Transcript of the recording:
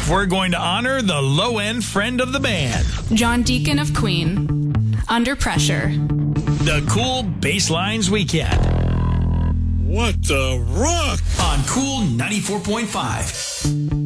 we're going to honor the low-end friend of the band. John Deacon of Queen. Under Pressure. The Cool Basslines Weekend. What the rock? On Cool 94.5.